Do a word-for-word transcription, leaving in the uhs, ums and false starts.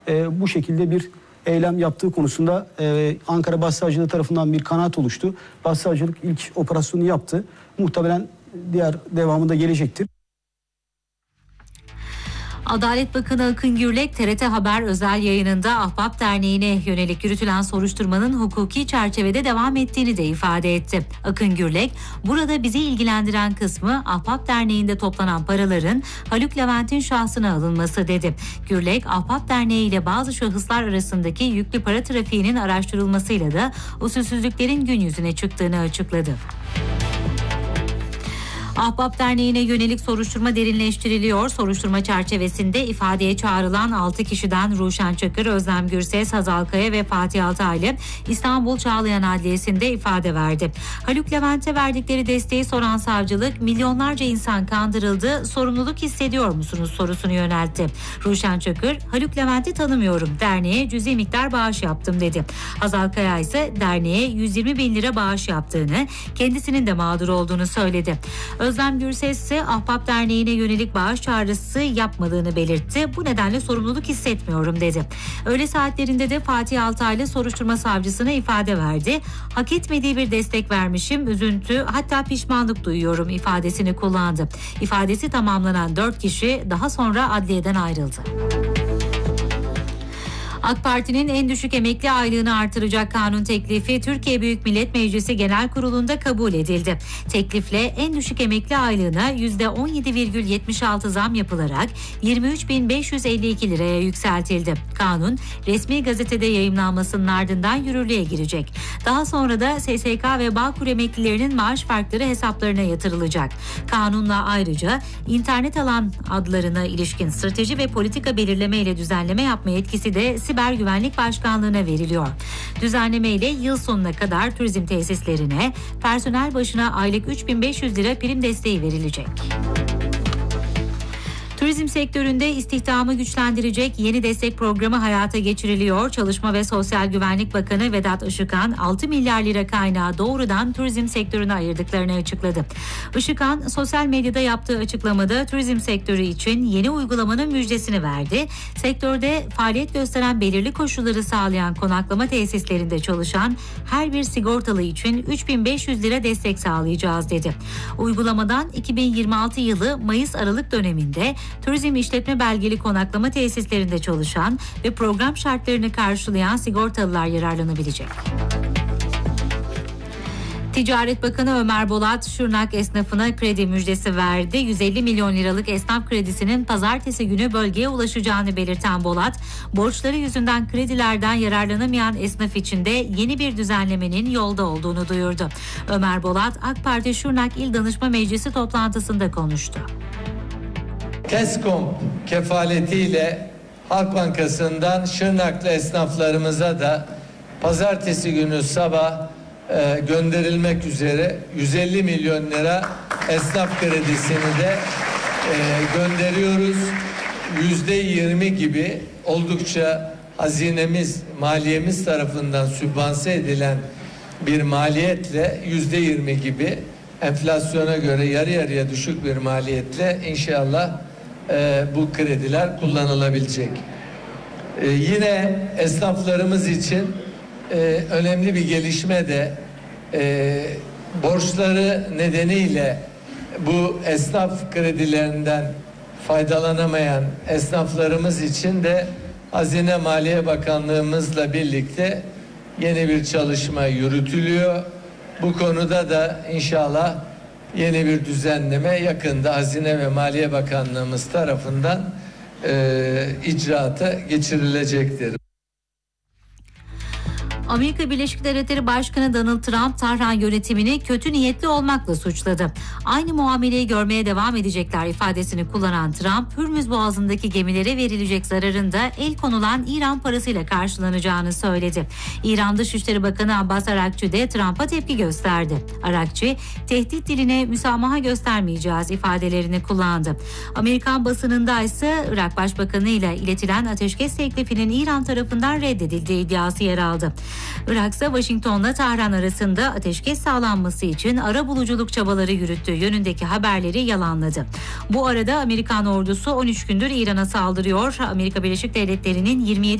e, bu şekilde bir eylem yaptığı konusunda e, Ankara Başsavcılığı tarafından bir kanaat oluştu. Başsavcılık ilk operasyonu yaptı. Muhtemelen diğer devamında gelecektir. Adalet Bakanı Akın Gürlek T R T Haber özel yayınında Ahbap Derneği'ne yönelik yürütülen soruşturmanın hukuki çerçevede devam ettiğini de ifade etti. Akın Gürlek, burada bizi ilgilendiren kısmı Ahbap Derneği'nde toplanan paraların Haluk Levent'in şahsına alınması dedi. Gürlek, Ahbap Derneği ile bazı şahıslar arasındaki yüklü para trafiğinin araştırılmasıyla da usulsüzlüklerin gün yüzüne çıktığını açıkladı. Ahbap Derneği'ne yönelik soruşturma derinleştiriliyor. Soruşturma çerçevesinde ifadeye çağrılan altı kişiden Ruşen Çakır, Özlem Gürses, Hazal Kaya ve Fatih Altaylı İstanbul Çağlayan Adliyesi'nde ifade verdi. Haluk Levent'e verdikleri desteği soran savcılık, milyonlarca insan kandırıldı, sorumluluk hissediyor musunuz sorusunu yöneltti. Ruşen Çakır, Haluk Levent'i tanımıyorum, derneğe cüzi miktar bağış yaptım dedi. Hazal Kaya ise derneğe yüz yirmi bin lira bağış yaptığını, kendisinin de mağdur olduğunu söyledi. Özlem Gürses ise Ahbap Derneği'ne yönelik bağış çağrısı yapmadığını belirtti. Bu nedenle sorumluluk hissetmiyorum dedi. Öğle saatlerinde de Fatih Altaylı soruşturma savcısına ifade verdi. Hak etmediği bir destek vermişim, üzüntü hatta pişmanlık duyuyorum ifadesini kullandı. İfadesi tamamlanan dört kişi daha sonra adliyeden ayrıldı. AK Parti'nin en düşük emekli aylığını artıracak kanun teklifi Türkiye Büyük Millet Meclisi Genel Kurulu'nda kabul edildi. Teklifle en düşük emekli aylığına yüzde on yedi virgül yetmiş altı zam yapılarak yirmi üç bin beş yüz elli iki liraya yükseltildi. Kanun resmi gazetede yayımlanmasının ardından yürürlüğe girecek. Daha sonra da S S K ve Bağkur emeklilerinin maaş farkları hesaplarına yatırılacak. Kanunla ayrıca internet alan adlarına ilişkin strateji ve politika belirleme ile düzenleme yapma yetkisi de Siber Güvenlik Başkanlığı'na veriliyor. Düzenleme ile yıl sonuna kadar turizm tesislerine personel başına aylık üç bin beş yüz lira prim desteği verilecek. Turizm sektöründe istihdamı güçlendirecek yeni destek programı hayata geçiriliyor. Çalışma ve Sosyal Güvenlik Bakanı Vedat Işıkhan altı milyar lira kaynağı doğrudan turizm sektörüne ayırdıklarını açıkladı. Işıkhan sosyal medyada yaptığı açıklamada turizm sektörü için yeni uygulamanın müjdesini verdi. Sektörde faaliyet gösteren belirli koşulları sağlayan konaklama tesislerinde çalışan her bir sigortalı için üç bin beş yüz lira destek sağlayacağız dedi. Uygulamadan iki bin yirmi altı yılı Mayıs-Aralık döneminde turizm işletme belgeli konaklama tesislerinde çalışan ve program şartlarını karşılayan sigortalılar yararlanabilecek. Ticaret Bakanı Ömer Bolat, Şırnak esnafına kredi müjdesi verdi. yüz elli milyon liralık esnaf kredisinin pazartesi günü bölgeye ulaşacağını belirten Bolat, borçları yüzünden kredilerden yararlanamayan esnaf için de yeni bir düzenlemenin yolda olduğunu duyurdu. Ömer Bolat, AK Parti Şırnak İl Danışma Meclisi toplantısında konuştu. TESKOM kefaletiyle Halk Bankası'ndan Şırnaklı esnaflarımıza da pazartesi günü sabah e, gönderilmek üzere yüz elli milyon lira esnaf kredisini de e, gönderiyoruz. yüzde yirmi gibi oldukça hazinemiz, maliyemiz tarafından sübvanse edilen bir maliyetle yüzde yirmi gibi enflasyona göre yarı yarıya düşük bir maliyetle inşallah e, bu krediler kullanılabilecek. E, yine esnaflarımız için e, önemli bir gelişme de e, borçları nedeniyle bu esnaf kredilerinden faydalanamayan esnaflarımız için de Hazine Maliye Bakanlığımızla birlikte yeni bir çalışma yürütülüyor. Bu konuda da inşallah yeni bir düzenleme yakında Hazine ve Maliye Bakanlığımız tarafından e, icraata geçirilecektir. Amerika Birleşik Devletleri Başkanı Donald Trump, Tahran yönetimini kötü niyetli olmakla suçladı. Aynı muameleyi görmeye devam edecekler ifadesini kullanan Trump, Hürmüz Boğazı'ndaki gemilere verilecek zararın da el konulan İran parasıyla karşılanacağını söyledi. İran Dışişleri Bakanı Abbas Arakçı de Trump'a tepki gösterdi. Arakçı, tehdit diline müsamaha göstermeyeceğiz ifadelerini kullandı. Amerikan basınında ise Irak Başbakanı ile iletilen ateşkes teklifinin İran tarafından reddedildiği iddiası yer aldı. Irak ise Washington'la Tahran arasında ateşkes sağlanması için arabuluculuk çabaları yürüttüğü yönündeki haberleri yalanladı. Bu arada Amerikan ordusu on üç gündür İran'a saldırıyor. Amerika Birleşik Devletleri'nin yirmi yedi